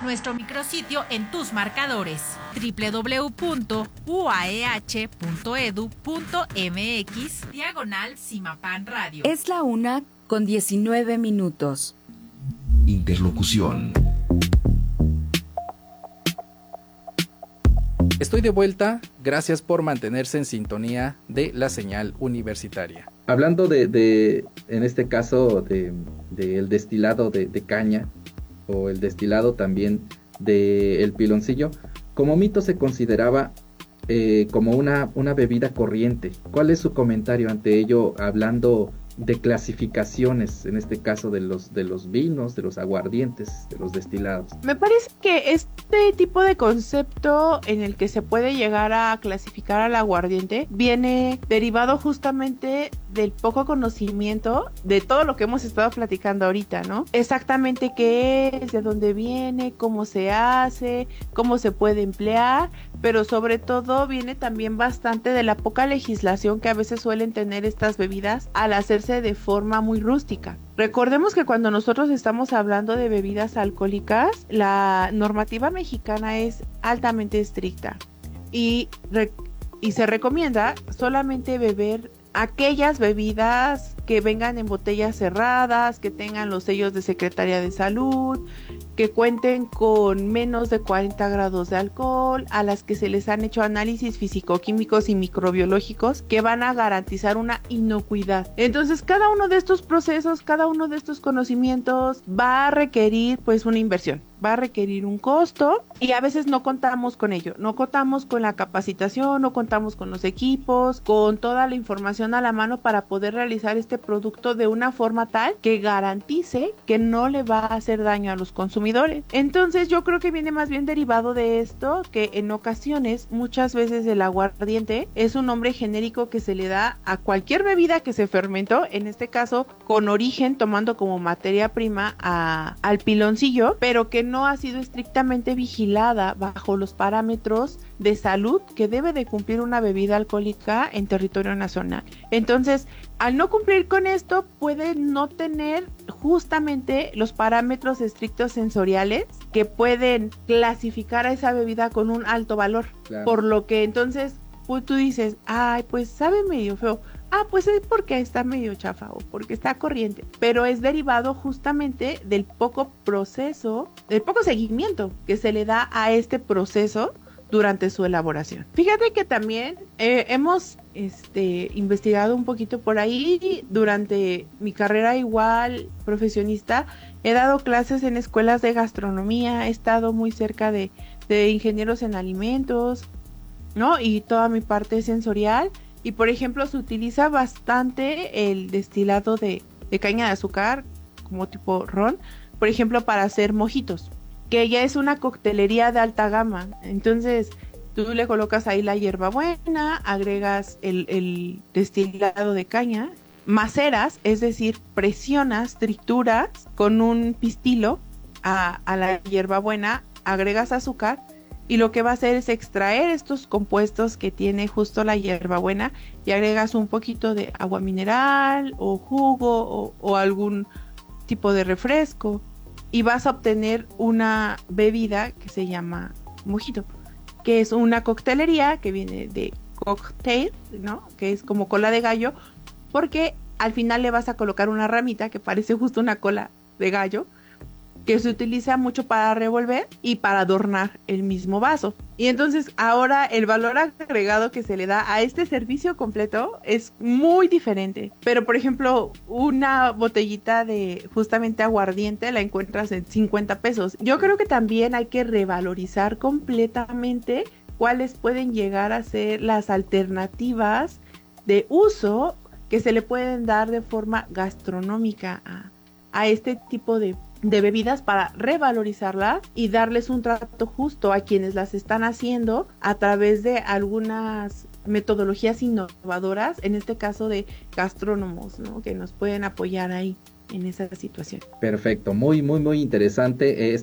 Nuestro micrositio en tus marcadores www.uaeh.edu.mx/Cimapan Radio. Es la 1:19. Interlocución. Estoy de vuelta, gracias por mantenerse en sintonía de la señal universitaria. Hablando de en este caso, del destilado de caña, o el destilado también del piloncillo, como mito se consideraba como una bebida corriente. ¿Cuál es su comentario ante ello, hablando de clasificaciones, en este caso de los vinos, de los aguardientes, de los destilados? Me parece que este tipo de concepto en el que se puede llegar a clasificar al aguardiente viene derivado justamente del poco conocimiento de todo lo que hemos estado platicando ahorita, ¿no? Exactamente qué es, de dónde viene, cómo se hace, cómo se puede emplear, pero sobre todo viene también bastante de la poca legislación que a veces suelen tener estas bebidas al hacerse de forma muy rústica. Recordemos que cuando nosotros estamos hablando de bebidas alcohólicas, la normativa mexicana es altamente estricta y se recomienda solamente beber aquellas bebidas que vengan en botellas cerradas, que tengan los sellos de Secretaría de Salud, que cuenten con menos de 40 grados de alcohol, a las que se les han hecho análisis físico-químicos y microbiológicos que van a garantizar una inocuidad. Entonces, cada uno de estos procesos, cada uno de estos conocimientos va a requerir pues una inversión, va a requerir un costo y a veces no contamos con ello, no contamos con la capacitación, no contamos con los equipos, con toda la información a la mano para poder realizar este producto de una forma tal que garantice que no le va a hacer daño a los consumidores. Entonces yo creo que viene más bien derivado de esto, que en ocasiones, muchas veces el aguardiente es un nombre genérico que se le da a cualquier bebida que se fermentó, en este caso con origen tomando como materia prima al piloncillo, pero que no ha sido estrictamente vigilada bajo los parámetros de salud que debe de cumplir una bebida alcohólica en territorio nacional. Entonces, al no cumplir con esto, puede no tener justamente los parámetros estrictos sensoriales que pueden clasificar a esa bebida con un alto valor. Claro. Por lo que entonces pues, tú dices, ay, pues sabe medio feo. Ah, pues es porque está medio chafa o porque está corriente. Pero es derivado justamente del poco proceso, del poco seguimiento que se le da a este proceso durante su elaboración. Fíjate que también hemos investigado un poquito por ahí. Durante mi carrera igual profesionista he dado clases en escuelas de gastronomía, he estado muy cerca de ingenieros en alimentos, ¿no? Y toda mi parte sensorial. Y por ejemplo se utiliza bastante el destilado de caña de azúcar como tipo ron, por ejemplo para hacer mojitos, que ya es una coctelería de alta gama. Entonces tú le colocas ahí la hierbabuena, agregas el destilado de caña, maceras, es decir, presionas, trituras con un pistilo a la hierbabuena, agregas azúcar y lo que va a hacer es extraer estos compuestos que tiene justo la hierbabuena y agregas un poquito de agua mineral o jugo o algún tipo de refresco. Y vas a obtener una bebida que se llama mojito, que es una coctelería que viene de cocktail, ¿no? Que es como cola de gallo, porque al final le vas a colocar una ramita que parece justo una cola de gallo, que se utiliza mucho para revolver y para adornar el mismo vaso. Y entonces ahora el valor agregado que se le da a este servicio completo es muy diferente. Pero por ejemplo, una botellita de justamente aguardiente la encuentras en 50 pesos. Yo creo que también hay que revalorizar completamente cuáles pueden llegar a ser las alternativas de uso que se le pueden dar de forma gastronómica a este tipo de bebidas para revalorizarlas y darles un trato justo a quienes las están haciendo a través de algunas metodologías innovadoras, en este caso de gastrónomos, ¿no? Que nos pueden apoyar ahí en esa situación. Perfecto, muy interesante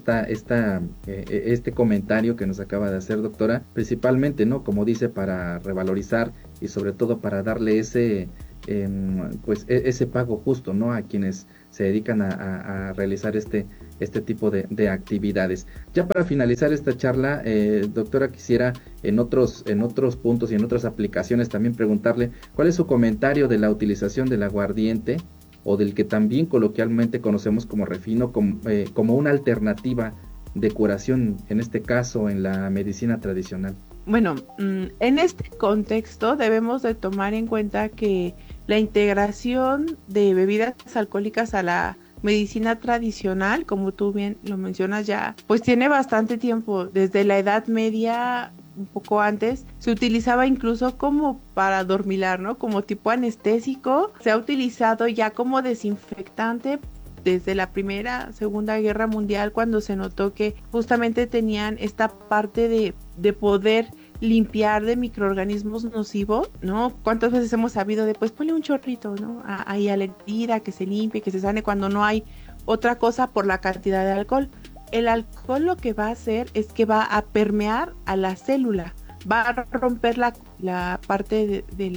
este comentario que nos acaba de hacer, doctora, principalmente, ¿no? Como dice, para revalorizar y sobre todo para darle ese pago justo, ¿no? A quienes se dedican a realizar este este tipo de actividades. Ya para finalizar esta charla, doctora, quisiera en otros puntos y en otras aplicaciones también preguntarle cuál es su comentario de la utilización del aguardiente o del que también coloquialmente conocemos como refino, como una alternativa de curación, en este caso en la medicina tradicional. Bueno, en este contexto debemos de tomar en cuenta que la integración de bebidas alcohólicas a la medicina tradicional, como tú bien lo mencionas ya, pues tiene bastante tiempo. Desde la Edad Media, un poco antes, se utilizaba incluso como para adormilar, ¿no? Como tipo anestésico. Se ha utilizado ya como desinfectante desde la Primera, Segunda Guerra Mundial, cuando se notó que justamente tenían esta parte de poder limpiar de microorganismos nocivos, ¿no? ¿Cuántas veces hemos sabido de, pues ponle un chorrito, ¿no? Ahí a la herida, que se limpie, que se sane, cuando no hay otra cosa por la cantidad de alcohol? El alcohol lo que va a hacer es que va a permear a la célula, va a romper la parte de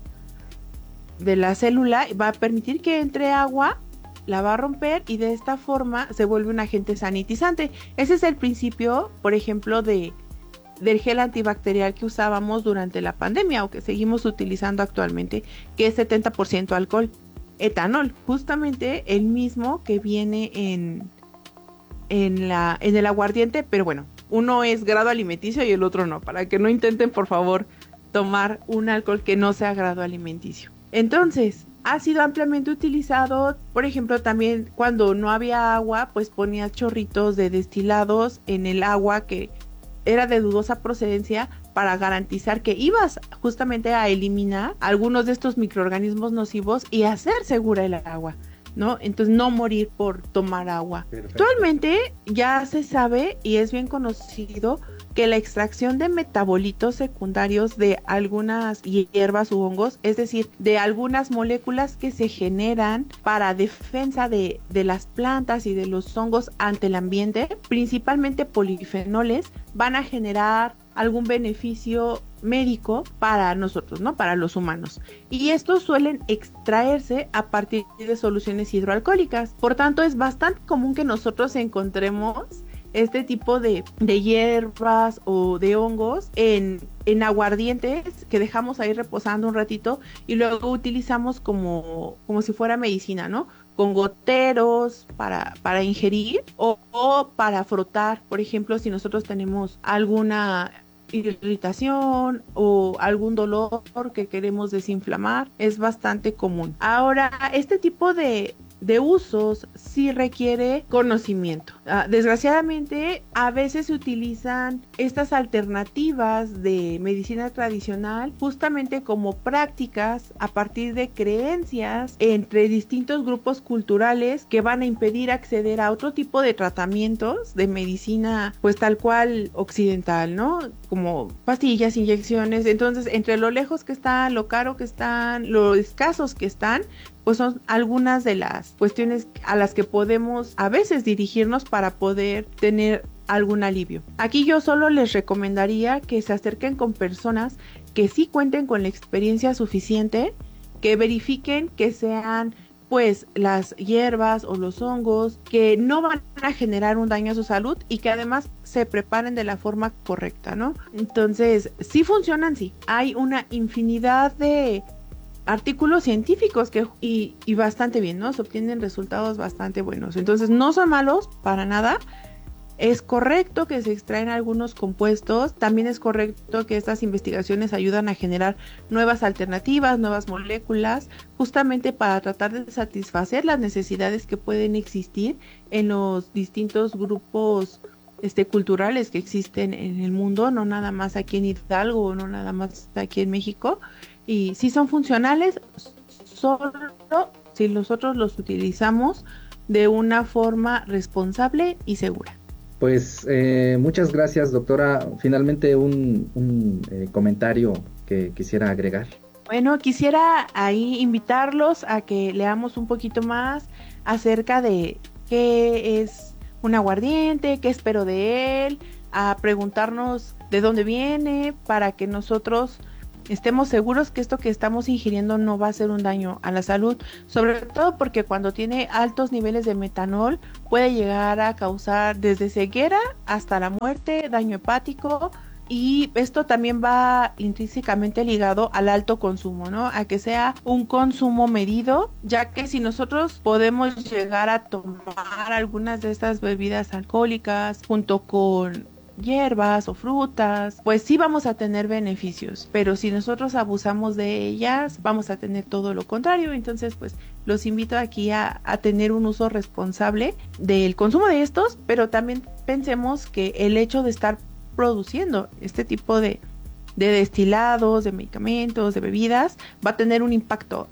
la célula, va a permitir que entre agua, la va a romper y de esta forma se vuelve un agente sanitizante. Ese es el principio, por ejemplo, del gel antibacterial que usábamos durante la pandemia o que seguimos utilizando actualmente, que es 70% alcohol, etanol, justamente el mismo que viene en el aguardiente, pero bueno, uno es grado alimenticio y el otro no, para que no intenten por favor tomar un alcohol que no sea grado alimenticio. Entonces, ha sido ampliamente utilizado, por ejemplo, también cuando no había agua, pues ponías chorritos de destilados en el agua que era de dudosa procedencia para garantizar que ibas justamente a eliminar algunos de estos microorganismos nocivos y hacer segura el agua, ¿no? Entonces no morir por tomar agua. Perfecto. Actualmente ya se sabe y es bien conocido que la extracción de metabolitos secundarios de algunas hierbas u hongos, es decir, de algunas moléculas que se generan para defensa de las plantas y de los hongos ante el ambiente, principalmente polifenoles, van a generar algún beneficio médico para nosotros, ¿no? Para los humanos. Y estos suelen extraerse a partir de soluciones hidroalcohólicas. Por tanto, es bastante común que nosotros encontremos este tipo de hierbas o de hongos en aguardientes que dejamos ahí reposando un ratito y luego utilizamos como si fuera medicina, ¿no? Con goteros para ingerir o para frotar. Por ejemplo, si nosotros tenemos alguna irritación o algún dolor que queremos desinflamar, es bastante común. Ahora, este tipo de usos sí requiere conocimiento. Desgraciadamente, a veces se utilizan estas alternativas de medicina tradicional justamente como prácticas a partir de creencias entre distintos grupos culturales que van a impedir acceder a otro tipo de tratamientos de medicina, pues tal cual occidental, ¿no? Como pastillas, inyecciones. Entonces, entre lo lejos que están, lo caro que están, lo escasos que están, pues son algunas de las cuestiones a las que podemos a veces dirigirnos para poder tener algún alivio. Aquí yo solo les recomendaría que se acerquen con personas que sí cuenten con la experiencia suficiente, que verifiquen que sean pues las hierbas o los hongos que no van a generar un daño a su salud y que además se preparen de la forma correcta, ¿no? Entonces, sí funcionan, sí. Hay una infinidad de artículos científicos y bastante bien, ¿no? Se obtienen resultados bastante buenos. Entonces, no son malos para nada. Es correcto que se extraen algunos compuestos. También es correcto que estas investigaciones ayudan a generar nuevas alternativas, nuevas moléculas, justamente para tratar de satisfacer las necesidades que pueden existir en los distintos grupos culturales que existen en el mundo, no nada más aquí en Hidalgo, no nada más aquí en México. Y sí son funcionales, solo si nosotros los utilizamos de una forma responsable y segura. Pues muchas gracias, doctora. Finalmente un comentario que quisiera agregar. Bueno, quisiera ahí invitarlos a que leamos un poquito más acerca de qué es un aguardiente, qué espero de él, a preguntarnos de dónde viene, para que nosotros estemos seguros que esto que estamos ingiriendo no va a hacer un daño a la salud, sobre todo porque cuando tiene altos niveles de metanol puede llegar a causar desde ceguera hasta la muerte, daño hepático, y esto también va intrínsecamente ligado al alto consumo, ¿no? A que sea un consumo medido, ya que si nosotros podemos llegar a tomar algunas de estas bebidas alcohólicas junto con hierbas o frutas, pues sí vamos a tener beneficios, pero si nosotros abusamos de ellas vamos a tener todo lo contrario. Entonces pues los invito aquí a tener un uso responsable del consumo de estos, pero también pensemos que el hecho de estar produciendo este tipo de destilados, de medicamentos, de bebidas, va a tener un impacto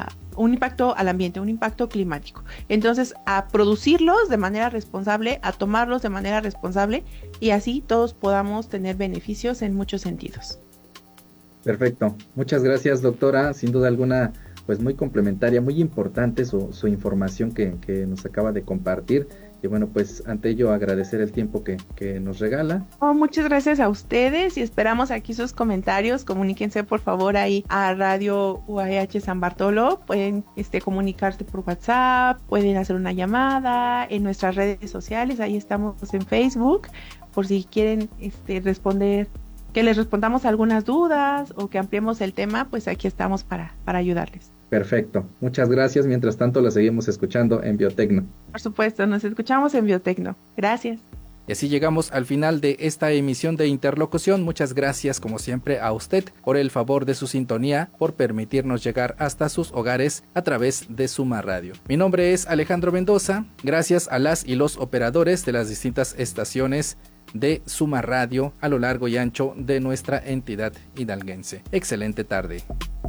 al ambiente, un impacto climático. Entonces, a producirlos de manera responsable, a tomarlos de manera responsable, y así todos podamos tener beneficios en muchos sentidos. Perfecto. Muchas gracias, doctora. Sin duda alguna, pues muy complementaria, muy importante su información que nos acaba de compartir. Y bueno, pues ante ello agradecer el tiempo que nos regala. Muchas gracias a ustedes y esperamos aquí sus comentarios. Comuníquense por favor ahí a Radio UAH San Bartolo. Pueden comunicarse por WhatsApp, pueden hacer una llamada en nuestras redes sociales. Ahí estamos en Facebook por si quieren responder, que les respondamos algunas dudas o que ampliemos el tema, pues aquí estamos para ayudarles. Perfecto, muchas gracias. Mientras tanto, la seguimos escuchando en Biotecno. Por supuesto, nos escuchamos en Biotecno. Gracias. Y así llegamos al final de esta emisión de Interlocución. Muchas gracias, como siempre, a usted por el favor de su sintonía, por permitirnos llegar hasta sus hogares a través de Suma Radio. Mi nombre es Alejandro Mendoza. Gracias a las y los operadores de las distintas estaciones de Suma Radio a lo largo y ancho de nuestra entidad hidalguense. Excelente tarde.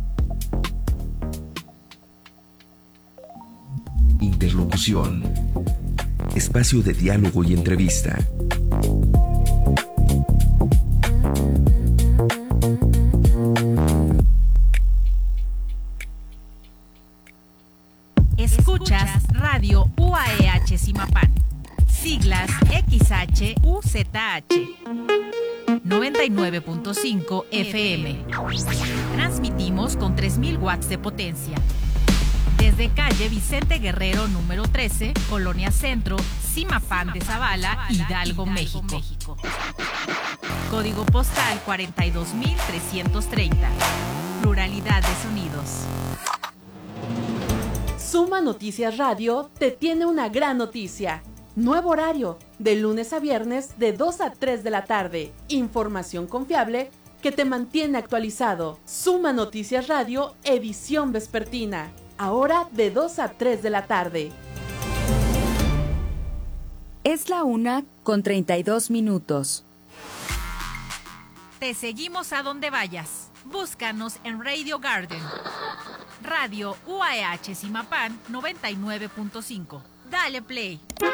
Interlocución. Espacio de diálogo y entrevista. Escuchas Radio UAH Zimapán. Siglas XHUZH. 99.5 FM. Transmitimos con 3000 watts de potencia. Desde calle Vicente Guerrero número 13, Colonia Centro, Zimapán de Zavala, Hidalgo, México. Código postal 42330. Pluralidad de sonidos. Suma Noticias Radio te tiene una gran noticia. Nuevo horario, de lunes a viernes de 2 a 3 de la tarde. Información confiable que te mantiene actualizado. Suma Noticias Radio, edición vespertina. Ahora de 2 a 3 de la tarde. Es la 1:32. Te seguimos a donde vayas. Búscanos en Radio Garden. Radio UAH Zimapán 99.5. Dale play.